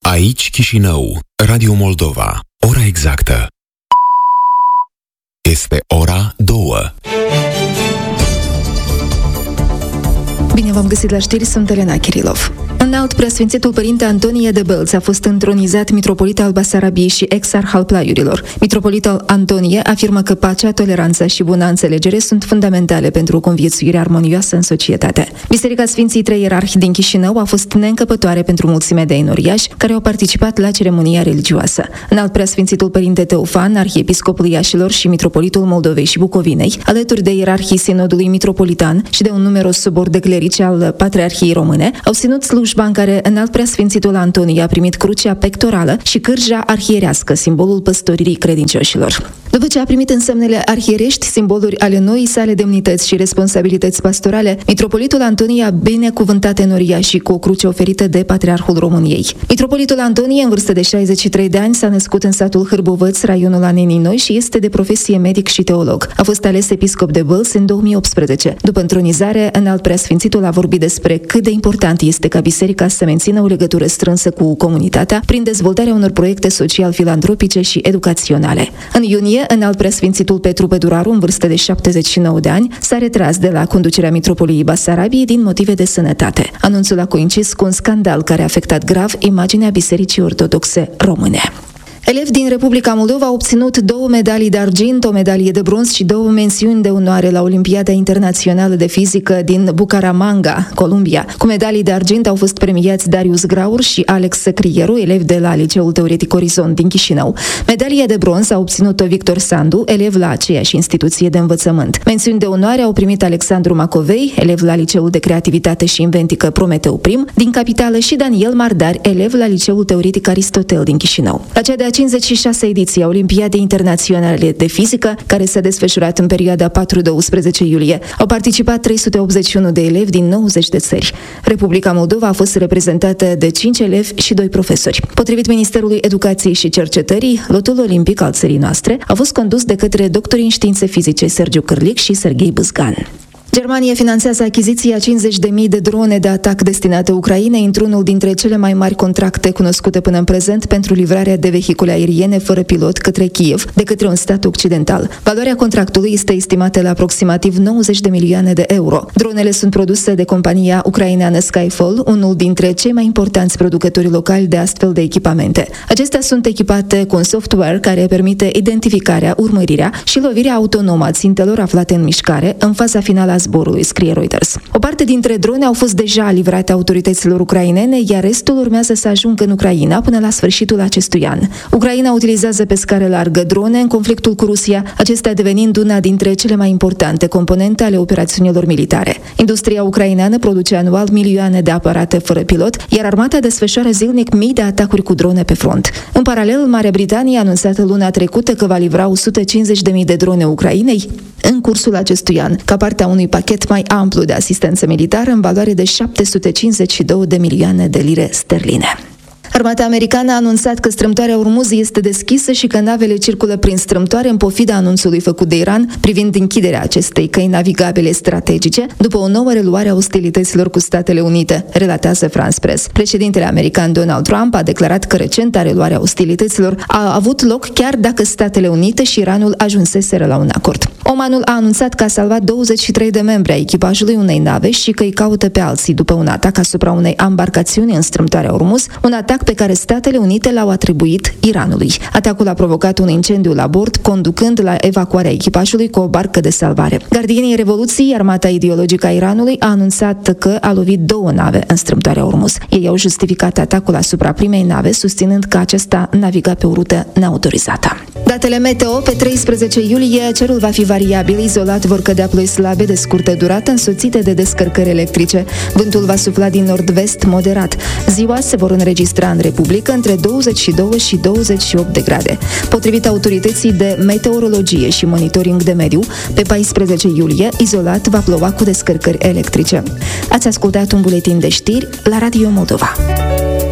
Aici Chișinău, Radio Moldova. Ora exactă este ora 2. Bine v-am găsit la știri, sunt Elena Kirilov. Înalt preasfințitul părinte Antonie de Bălți a fost întronizat mitropolit al Basarabiei și exarh al Plaiurilor. Mitropolitul Antonie afirmă că pacea, toleranța și buna înțelegere sunt fundamentale pentru o conviețuire armonioasă în societate. Biserica Sfinții Trei Ierarhi din Chișinău a fost neîncăpătoare pentru mulțimea de enoriași care au participat la ceremonia religioasă. Înalt preasfințitul părinte Teofan, arhiepiscopul Iașilor și mitropolitul Moldovei și Bucovinei, alături de ierarhii sinodului mitropolitan și de un numeros sobor de clerici al Patriarhiei Române, au ținut slujba în care înalt preasfințitul Antonie a primit crucea pectorală și cârja arhierească, simbolul păstoririi credincioșilor. După ce a primit însemnele arhierești, simboluri ale noii sale demnități și responsabilități pastorale, mitropolitul Antonie a binecuvântat enoriașii cu o cruce oferită de Patriarhul României. Mitropolitul Antonie, în vârstă de 63 de ani, s-a născut în satul Hârbovăț, raionul Anenii Noi, și este de profesie medic și teolog. A fost ales episcop de Bălți în 2018. După întronizare, înalt preasfințitul a vorbit despre cât de important este ca biserica să mențină o legătură strânsă cu comunitatea prin dezvoltarea unor proiecte social-filantropice și educaționale. În iunie, înalt preasfințitul Petru Păduraru, în vârstă de 79 de ani, s-a retras de la conducerea mitropoliei Basarabiei din motive de sănătate. Anunțul a coincis cu un scandal care a afectat grav imaginea Bisericii Ortodoxe Române. Elevi din Republica Moldova au obținut 2 medalii de argint, o medalie de bronz și 2 mențiuni de onoare la Olimpiada Internațională de Fizică din Bucaramanga, Columbia. Cu medalii de argint au fost premiați Darius Graur și Alex Săcrieru, elevi de la Liceul Teoretic Orizont din Chișinău. Medalia de bronz a obținut-o Victor Sandu, elev la aceeași instituție de învățământ. Mențiuni de onoare au primit Alexandru Macovei, elev la Liceul de Creativitate și Inventică Prometeu Prim din capitală, și Daniel Mardar, elev la Liceul Teoretic Aristotel din Chișinău. La cea de 56 ediție a Olimpiadei Internaționale de Fizică, care s-a desfășurat în perioada 4-12 iulie, au participat 381 de elevi din 90 de țări. Republica Moldova a fost reprezentată de 5 elevi și 2 profesori. Potrivit Ministerului Educației și Cercetării, lotul olimpic al țării noastre a fost condus de către doctorii în științe fizice Sergiu Cârlic și Serghei Bâzgan. Germania finanțează achiziția 50.000 de drone de atac destinate Ucrainei într-unul dintre cele mai mari contracte cunoscute până în prezent pentru livrarea de vehicule aeriene fără pilot către Kiev de către un stat occidental. Valoarea contractului este estimată la aproximativ 90 de milioane de euro. Dronele sunt produse de compania ucraineană Skyfall, unul dintre cei mai importanți producători locali de astfel de echipamente. Acestea sunt echipate cu un software care permite identificarea, urmărirea și lovirea autonomă a țintelor aflate în mișcare în faza finală a zborului, scrie Reuters. O parte dintre drone au fost deja livrate autorităților ucrainene, iar restul urmează să ajungă în Ucraina până la sfârșitul acestui an. Ucraina utilizează pe scară largă drone în conflictul cu Rusia, acestea devenind una dintre cele mai importante componente ale operațiunilor militare. Industria ucraineană produce anual milioane de aparate fără pilot, iar armata desfășoară zilnic mii de atacuri cu drone pe front. În paralel, Marea Britanie a anunțat luna trecută că va livra 150.000 de drone Ucrainei în cursul acestui an, ca parte a unui pachet mai amplu de asistență militară în valoare de 752 de milioane de lire sterline. Armata americană a anunțat că strâmtoarea Ormuz este deschisă și că navele circulă prin strâmtoare în pofida anunțului făcut de Iran privind închiderea acestei căi navigabile strategice după o nouă reluare a ostilităților cu Statele Unite, relatează France Press. Președintele american Donald Trump a declarat că recenta reluare a ostilităților a avut loc chiar dacă Statele Unite și Iranul ajunseseră la un acord. Omanul a anunțat că a salvat 23 de membri ai echipajului unei nave și că îi caută pe alții după un atac asupra unei ambarcațiuni în strâmtoarea Ormuz, un atac pe care Statele Unite l-au atribuit Iranului. Atacul a provocat un incendiu la bord, conducând la evacuarea echipajului cu o barcă de salvare. Gardienii Revoluției, armata ideologică a Iranului, a anunțat că a lovit 2 nave în strâmtoarea Ormuz. Ei au justificat atacul asupra primei nave, susținând că acesta naviga pe o rută neautorizată. Datele meteo: pe 13 iulie cerul va fi variabil, izolat vor cădea ploi slabe de scurtă durată însoțite de descărcări electrice. Vântul va sufla din nord-vest moderat. Ziua se vor înregistra în Republică între 22 și 28 de grade. Potrivit autorității de meteorologie și monitoring de mediu, pe 14 iulie, izolat va ploua cu descărcări electrice. Ați ascultat un buletin de știri la Radio Moldova.